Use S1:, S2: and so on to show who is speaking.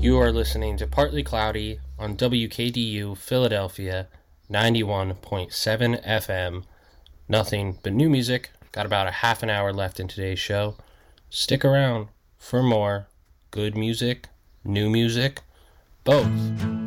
S1: You are listening to Partly Cloudy on WKDU Philadelphia 91.7 FM. Nothing but new music. Got about a half an hour left in today's show. Stick around for more good music, new music, both.